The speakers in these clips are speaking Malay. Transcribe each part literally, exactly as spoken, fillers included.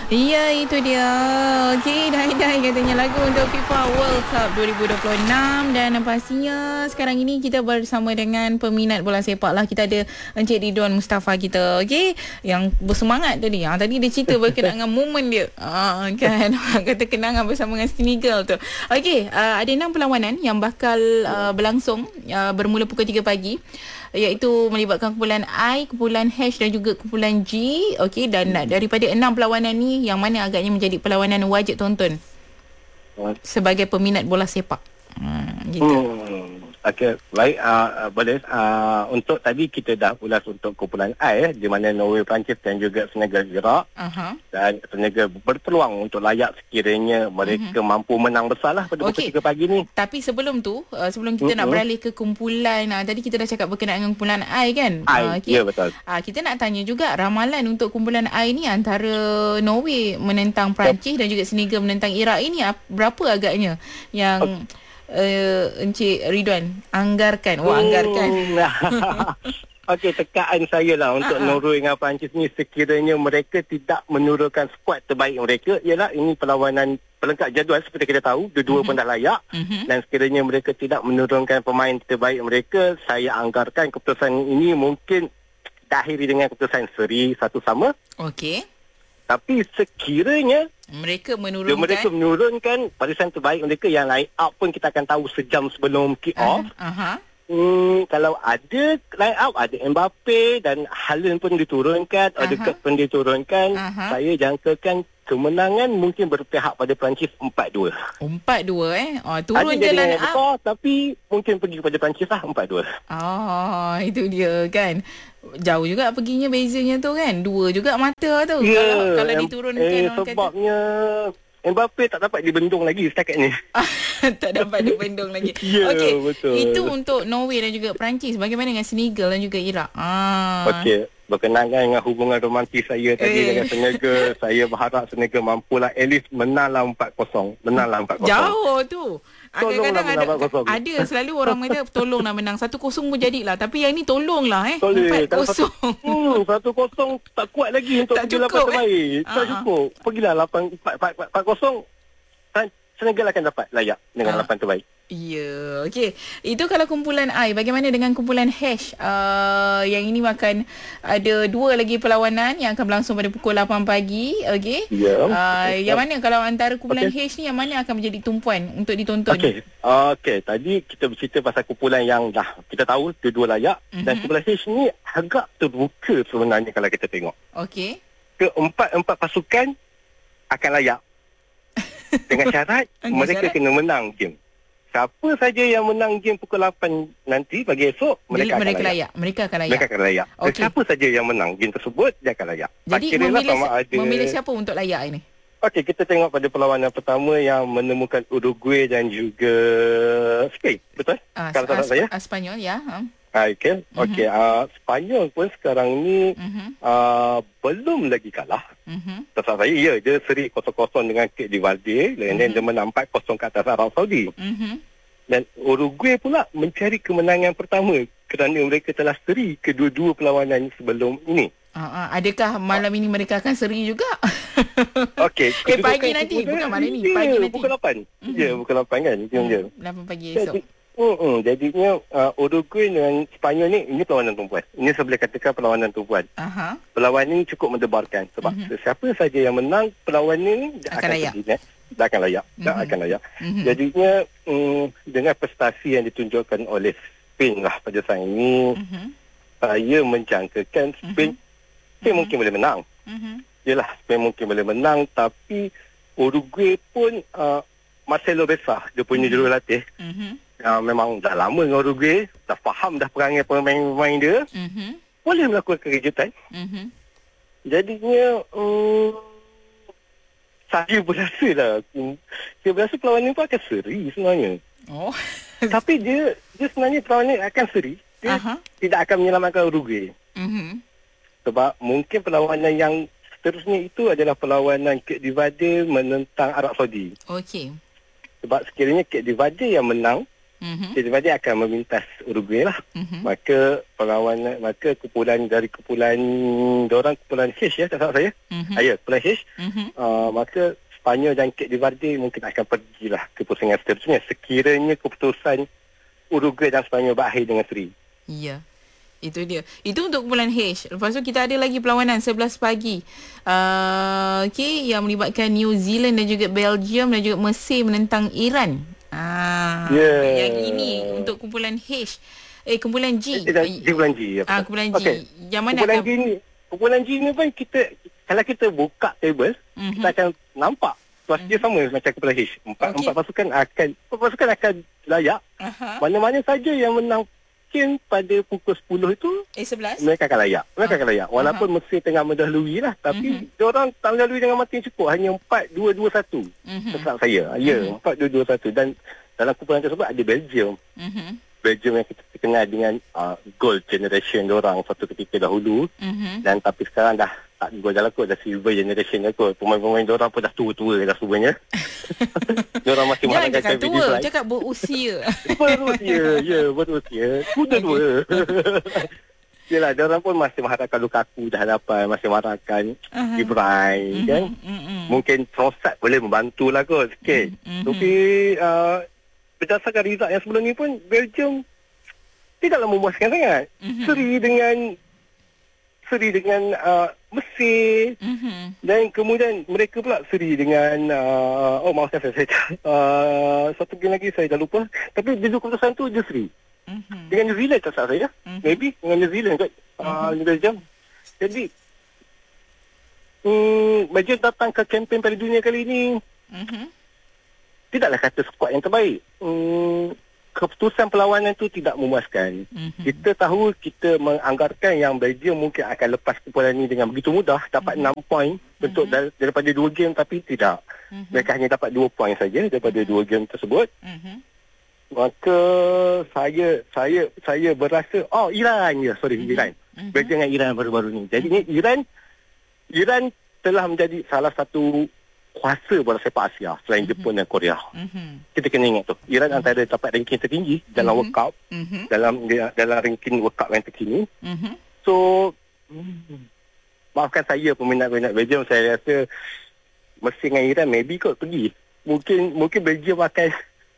Ya, itu dia. Okey, dah-dah katanya lagu untuk FIFA World Cup dua ribu dua puluh enam. Dan pastinya sekarang ini kita bersama dengan peminat bola sepak lah. Kita ada Encik Ridwan Mustafa kita, okey, yang bersemangat tadi. Ha, tadi dia cerita berkenaan dengan momen dia. Ha, kan, kata kenangan bersama dengan Senegal tu. Okey, uh, ada enam perlawanan yang bakal uh, berlangsung uh, bermula pukul tiga pagi. Iaitu melibatkan kumpulan I, kumpulan H dan juga kumpulan G. Okey, dan hmm. daripada enam perlawanan ni, yang mana agaknya menjadi perlawanan wajib tonton sebagai peminat bola sepak? Hmm, gitu. Hmm. Okey, baik. Uh, boleh. Uh, untuk tadi kita dah ulas untuk kumpulan I, eh, di mana Norway, Perancis dan juga Senegal, Iraq. Uh-huh. Dan Senegal berpeluang untuk layak sekiranya mereka uh-huh. mampu menang besar lah pada okay. pukul tiga pagi ni. Tapi sebelum tu, uh, sebelum kita uh-huh. nak beralih ke kumpulan, uh, tadi kita dah cakap berkenaan dengan kumpulan I kan? I, uh, okay. ya betul. Uh, kita nak tanya juga ramalan untuk kumpulan I ni antara Norway menentang Perancis yep. dan juga Senegal menentang Iraq ini, uh, berapa agaknya yang... Okay. Uh, Encik Ridwan anggarkan. Wah, anggarkan. Okey, tekaan saya lah untuk uh-huh. Norway dengan Perancis ni, sekiranya mereka tidak menurunkan skuad terbaik mereka, ialah ini perlawanan pelengkap jadual seperti kita tahu, dua-dua uh-huh. pun dah layak, uh-huh. dan sekiranya mereka tidak menurunkan pemain terbaik mereka, saya anggarkan keputusan ini mungkin diakhiri dengan keputusan seri satu sama. Okey. Tapi sekiranya mereka menurunkan mereka menurunkan barisan terbaik mereka, yang line up pun kita akan tahu sejam sebelum kick off. Uh, uh-huh. Hmm, kalau ada line up, ada Mbappe dan Haaland pun diturunkan, uh-huh. Odegaard pun diturunkan, uh-huh. saya jangkakan kemenangan mungkin berpihak pada Perancis empat dua. empat dua eh. Oh, turun je line up besar, tapi mungkin pergi kepada Perancis lah empat dua. Oh, itu dia kan. Jauh juga perginya, bezanya tu kan. Dua juga mata tu. Yeah, kalau kalau em, diturunkan eh, orang sebabnya kata, Mbappe tak dapat dibendung lagi setakat ni. Tak dapat dibendung lagi. Ya, yeah, okay. betul. Itu untuk Norway dan juga Perancis. Bagaimana dengan Senegal dan juga Iraq? Ah. Okey, berkenaan dengan hubungan romantis saya tadi eh. dengan Senegal, saya berharap Senegal mampulah at least menanglah empat kosong. Menanglah empat kosong. Jauh tu. Kadang-kadang ada, ada selalu orang kata tolonglah menang satu kosong pun jadilah. Tapi yang ni tolonglah eh. empat kosong. Hmm, satu kosong tak kuat lagi untuk tak cukup, lapan terbaik. Eh? Tak uh-huh. cukup. Pergilah lapan empat kosong. Senegal akan dapat layak dengan uh. lapan terbaik. Ya, okey. Itu kalau kumpulan I. Bagaimana dengan kumpulan H? Uh, yang ini akan ada dua lagi perlawanan yang akan berlangsung pada pukul lapan pagi. Okey. Ya. Yeah. Uh, yang mana kalau antara kumpulan okay. H ni, yang mana akan menjadi tumpuan untuk ditonton? Okey. Okey, tadi kita bercerita pasal kumpulan yang dah kita tahu dua-dua layak, mm-hmm. dan kumpulan H ni agak terbuka sebenarnya kalau kita tengok. Okey. Keempat-empat pasukan akan layak. Dengan syarat mereka syarat? kena menang game. Siapa saja yang menang game pukul lapan nanti pagi esok, mereka, Jadi, mereka akan layak. layak. Mereka akan layak. Mereka akan layak. Okay. Siapa saja yang menang game tersebut, dia akan layak. Jadi memilih, ada... memilih siapa untuk layak ini? Okey, kita tengok pada perlawanan pertama yang menemukan Uruguay dan juga Spain. Betul? Uh, Kalau tak uh, saya. Uh, Spanyol, ya. Uh. Okey, okey. Uh-huh. Uh, Spanyol pun sekarang ni uh-huh. uh, belum lagi kalah. Uh-huh. Terasa saya, ya, dia seri kosong-kosong dengan Cape Verde, dan uh-huh. dia menang empat kosong ke atas Arab Saudi. Uh-huh. Dan Uruguay pula mencari kemenangan pertama kerana mereka telah seri kedua-dua perlawanan sebelum ini. Uh, uh, adakah malam ini mereka akan seri juga? Okey. eh, pagi nanti, bukan malam ini. Pagi ya, nanti. Pukul lapan. Uh-huh. Ya, pukul lapan kan. Uh-huh. lapan pagi esok. Jadi, Uh, jadinya uh, Uruguay dengan Sepanyol ni, ini perlawanan tumpuan. Ini saya boleh katakan perlawanan tumpuan. Uh-huh. Perlawanan ini cukup mendebarkan. Sebab uh-huh. siapa saja yang menang perlawanan ini dia akan, akan layak. Pergi, dia akan layak. Uh-huh. Dia akan layak. Uh-huh. Jadinya um, dengan prestasi yang ditunjukkan oleh Spain lah pada saat ini, uh-huh. saya menjangkakan Spain, uh-huh. Spain mungkin boleh menang. Uh-huh. Yalah, Spain mungkin boleh menang, tapi Uruguay pun uh, Marcelo Bielsa, dia punya uh-huh. jurulatih. Uh-huh. Uh, memang dah lama dengan Uruguay, dah faham dah perangai pemain-pemain dia, uh-huh. boleh melakukan kejutan. Uh-huh. Jadinya um, saya berasa lah, saya berasa perlawanan pun akan seri sebenarnya. Oh. Tapi dia dia sebenarnya perlawanan akan seri, dia uh-huh. tidak akan menyelamatkan Uruguay. Uh-huh. Sebab mungkin perlawanan yang seterusnya itu adalah perlawanan Cape Verde menentang Arab Saudi. Okey. Sebab sekiranya Cape Verde yang menang, Mm-hmm. Jadi dia akan memintas Uruguay lah. Mm-hmm. Maka perlawanan, maka kumpulan dari kumpulan diorang kumpulan H ya, tak salah saya. Mm-hmm. Ah, ya, kumpulan H. Mm-hmm. Uh, maka Sepanyol dan Cape Verde mungkin akan pergilah ke pusingan seterusnya sekiranya keputusan Uruguay dan Sepanyol berakhir dengan seri. Ya. Itu dia. Itu untuk kumpulan H. Lepas tu kita ada lagi perlawanan sebelas pagi. Uh, okay, yang melibatkan New Zealand dan juga Belgium dan juga Mesir menentang Iran. Ah, yeah. Yang ini untuk kumpulan H. Eh kumpulan G. Eh, kumpulan G. Ya, ah, kumpulan G. Okay. Yang mana kumpulan akan... G ni, kumpulan G ni pun kita kalau kita buka table, mm-hmm. kita akan nampak situasi mm-hmm. sama macam kumpulan H. Empat okay. empat pasukan akan empat pasukan akan layak. Uh-huh. Mana-mana saja yang menang mungkin pada pukul sepuluh itu eh sebelas mereka akan layak. Mereka uh-huh. akan layak. Walaupun uh-huh. Mesir tengah mendahului lah, tapi uh-huh. diorang tak mendahului dengan mata yang cukup, hanya empat dua dua satu. Terserah saya. Ya, uh-huh. empat dua dua satu dan dalam kumpulan tersebut ada Belgium. Uh-huh. Belgium yang kita kenal dengan uh, gold generation diorang satu ketika dahulu. Uh-huh. Dan tapi sekarang dah tak gol jalan kot, dah silver generation dah kot. Pemain-pemain diorang pun dah tua-tua dah sebenarnya. Diorang masih mengharapkan Jangan cakap tua, cakap berusia. Berusia, ya berusia. Kuda tua. Yelah, diorang pun masih mengharapkan Lukaku dah hadapan, masih mengharapkan uh-huh. Ibrahim, uh-huh. kan. Uh-huh. Mungkin Trossard boleh membantulah kot sikit. Uh-huh. Tapi uh, berdasarkan result yang sebelum ni pun Belgium tidaklah memuaskan sangat. Uh-huh. Seri dengan seri dengan uh, Mesir. Uh-huh. Dan kemudian mereka pula seri dengan uh, oh maafkan saya, saya uh, satu game lagi saya dah lupa. Tapi di dua keputusan tu dia seri. Uh-huh. Dengan New Zealand tak salah saya. Uh-huh. Maybe dengan New Zealand kot. Uh, uh-huh. Belgium. Jadi um, Belgium datang ke kempen Piala Dunia kali ini. Uh-huh. Tidaklah kata skuad yang terbaik. Um, keputusan perlawanan tu tidak memuaskan. Mm-hmm. Kita tahu kita menganggarkan yang Belgium mungkin akan lepas kumpulan ini dengan begitu mudah, dapat mm-hmm. enam poin untuk mm-hmm. dar- daripada dua game, tapi tidak. Mm-hmm. Mereka hanya dapat dua poin saja daripada mm-hmm. dua game tersebut. Mm-hmm. Maka saya saya saya berasa oh Iran ya, sorry mm-hmm. Iran. Mm-hmm. Belgium dengan Iran baru-baru ni. Jadi mm-hmm. ni Iran Iran telah menjadi salah satu kuasa bola sepak Asia selain mm-hmm. Jepun dan Korea. Mm-hmm. Kita kena ingat tu. Iran mm-hmm. antara dapat ranking tertinggi dalam mm-hmm. World Cup. Mm-hmm. Dalam dalam ranking World Cup yang terkini. Mm-hmm. So mm, maafkan saya peminat-peminat Belgium, saya rasa Mesir dengan Iran maybe kot pergi. Mungkin mungkin Belgium akan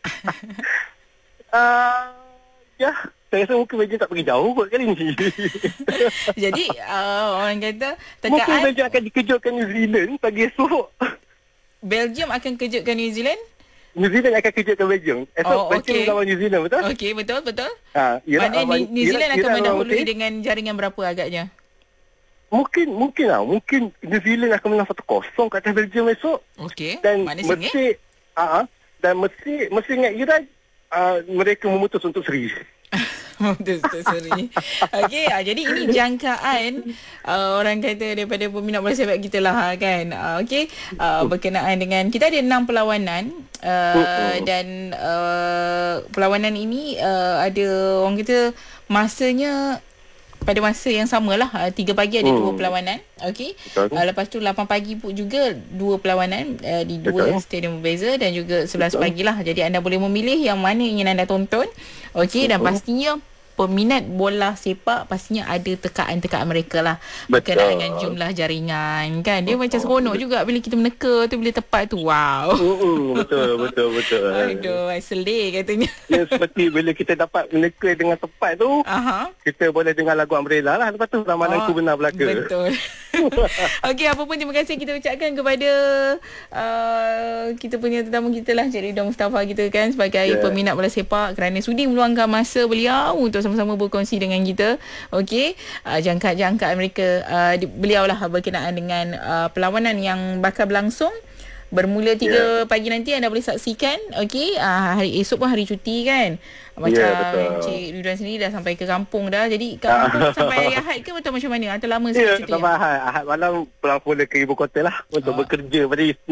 uh, ya, saya rasa mungkin Belgium tak pergi jauh kot kali ni. Jadi uh, orang kata tekaan mungkin Belgium akan dikejutkan New Zealand pagi esok. Belgium akan kejutkan New Zealand? New Zealand akan kejutkan Belgium. Esok oh, Belgium okay. lawan New Zealand, betul? Okey, betul, betul. Ha, Maknanya New, New Zealand Iran, akan mendahului dengan jaringan berapa agaknya? Mungkin, mungkin lah. Mungkin New Zealand akan menang satu kosong kat atas Belgium esok. Okey, dan Mesir, uh, dan Mesir, Mesir dengan Iran, uh, mereka memutus untuk seri. Memutus untuk seri. Okey, uh, jadi ini jangkaan uh, orang kata daripada peminat bola sepak kita lah kan. Uh, Okey, uh, berkenaan dengan kita ada enam perlawanan uh, dan uh, perlawanan ini uh, ada orang kata masanya pada masa yang samalah, uh, tiga pagi ada hmm. dua perlawanan. Okey. Uh, lepas tu lapan pagi pun juga dua perlawanan uh, di dua Betul. stadium berbeza dan juga sebelas pagi lah. Jadi anda boleh memilih yang mana ingin anda tonton. Okey, dan pastinya peminat bola sepak pastinya ada tekaan-tekaan mereka lah berkenaan dengan jumlah jaringan kan. Dia oh, macam seronok betul. juga bila kita meneka tu, bila tepat tu wow. Uh, betul betul betul. Aduh, selir katanya. Ya, seperti bila kita dapat meneka dengan tepat tu, uh-huh. kita boleh dengar lagu Umbrella lah. Lepas tu ramalanku oh, benar belaka. Betul. Okey, apa pun terima kasih kita ucapkan kepada uh, kita punya tetamu kita lah, Encik Ridwan Mustafa kita kan, sebagai yeah. peminat bola sepak kerana sudi meluangkan masa beliau untuk sama-sama berkongsi dengan kita. Okey, uh, jangkaan-jangkaan mereka uh, di, beliau lah berkenaan dengan uh, perlawanan yang bakal berlangsung bermula tiga yeah. pagi nanti. Anda boleh saksikan. Okey, uh, hari esok pun hari cuti kan. Macam yeah, Encik Ridwan sendiri dah sampai ke kampung dah. Jadi kampung sampai hari Ahad ke atau macam mana? Atau lama yeah, cuti? Ya, sampai Ahad. Ahad malam pulang pula ke ibu kota lah untuk oh. bekerja pada Isninnya.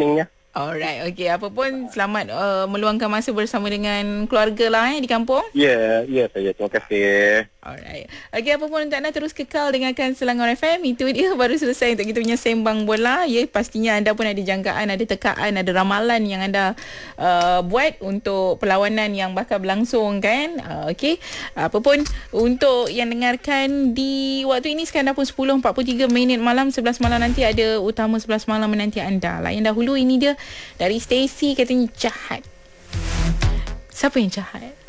Alright, okay. Apa pun selamat uh, meluangkan masa bersama dengan keluarga lah eh, di kampung. Ya, yeah, ya yeah, saya. Terima kasih. Alright. Okay, apa pun anda terus kekal dengarkan Selangor F M. Itu dia baru selesai untuk kita punya sembang bola. Ya, pastinya anda pun ada jangkaan, ada tekaan, ada ramalan yang anda uh, buat untuk perlawanan yang bakal berlangsung kan. Uh, okay. Apa pun untuk yang dengarkan di waktu ini sekarang dah pun sepuluh empat puluh tiga minit malam. sebelas malam nanti ada Utama sebelas malam menanti anda. Lain dahulu ini dia dari Stacy katanya jahat. Siapa yang jahat?